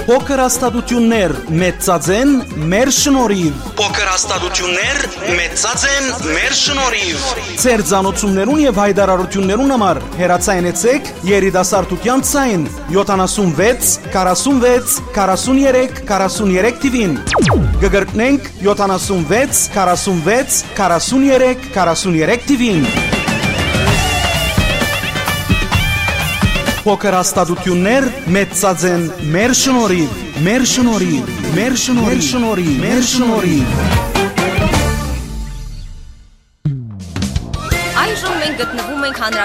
Փոքր հաստատություններ մեծացեն մեր շնորհիվ։ Փոքր հաստատություններ մեծացեն մեր շնորհիվ։ Ձեր ցանոթություններուն եւ հայտարարություններուն համար հեռացայնեցեք երիտասարդության ցայն 76 46 43 43 TV-ին։ Գգրտնենք 76 46 43 43 TV-ին։ Փոքր հաստատություններ մեծացեն մեր շնորհիվ, մեր շնորհիվ, մեր շնորհիվ, մեր շնորհիվ։ Այժմ մենք գտնվում ենք